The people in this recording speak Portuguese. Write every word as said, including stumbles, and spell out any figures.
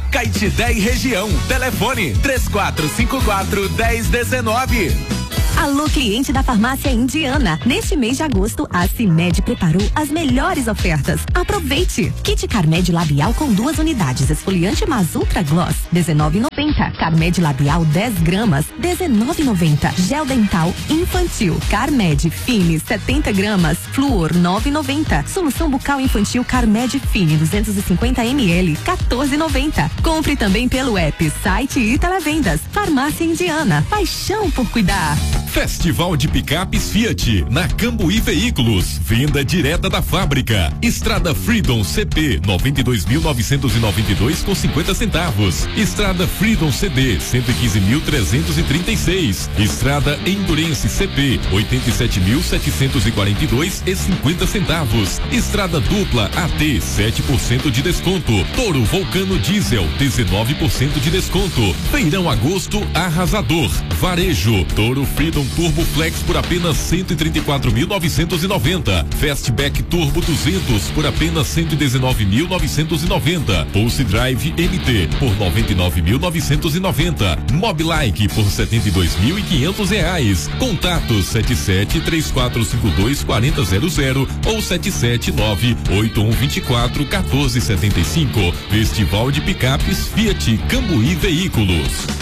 Caetité e região. Telefone três quatro cinco quatro, um zero um nove. Alô, cliente da Farmácia Indiana. Neste mês de agosto, a CIMED preparou as melhores ofertas. Aproveite! Kit Carmed Labial com duas unidades. Esfoliante Mas Ultra Gloss, dezenove e noventa. Carmed Labial dez gramas, dezenove e noventa. Gel dental infantil. Carmed Fine setenta gramas, Fluor nove e noventa. Solução bucal infantil Carmed Fine duzentos e cinquenta mililitros, quatorze e noventa. Compre também pelo app, site e televendas. Farmácia Indiana. Paixão por cuidar. Festival de Picapes Fiat, na Cambuí Veículos, venda direta da fábrica. Estrada Freedom C P, noventa e dois mil novecentos e noventa e dois com cinquenta centavos. Estrada Freedom C D, cento e quinze mil trezentos e trinta e seis. Estrada Endurance C P, oitenta e sete mil setecentos e quarenta e dois e cinquenta centavos. Estrada Dupla A T, sete por cento de desconto. Toro Vulcano Diesel, dezenove por cento de desconto. Feirão Agosto Arrasador. Varejo, Toro Freedom Turbo Flex por apenas cento e trinta e quatro mil novecentos e noventa. Fastback Turbo duzentos por apenas cento e dezenove mil novecentos e noventa. Pulse Drive M T por noventa e nove mil novecentos e noventa. Mobilike por setenta e dois mil e quinhentos reais. Contato sete sete três quatro cinco dois quatro zero zero ou sete sete nove oito um dois quatro um quatro sete cinco. Festival de Picapes Fiat Cambuí Veículos.